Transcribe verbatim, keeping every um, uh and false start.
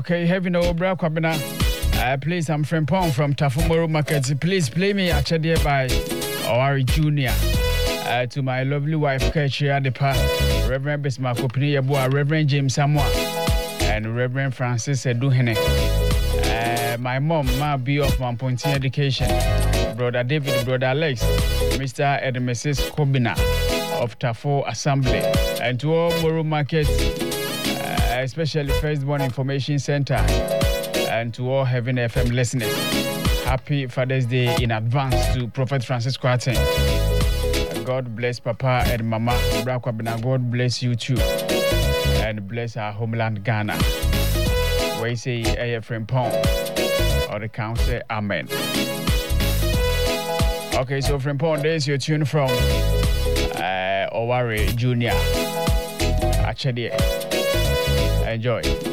Okay, having no bra kwabena. Uh, please, I'm Frimpong from Tafumoro Market. Please play me actually by Owari Junior Uh, to my lovely wife, Kechi Adepa, Reverend Bismarck Opini Yabua, Reverend James Samoa, and Reverend Francis Eduhene. Uh, my mom, Ma B of Mamponti Education, Brother David, Brother Alex, Mister and Missus Kobina of Tafo Assembly, and to all Moro Market, uh, especially Firstborn Information Center, and to all Heaven F M listeners. Happy Father's Day in advance to Prophet Francis Kwarteng. God bless Papa and Mama. God bless you too. And bless our homeland Ghana. We say A F M Pong or the council, Amen. Okay, so from Pong, there's your tune from uh, Owari Junior Actually, enjoy.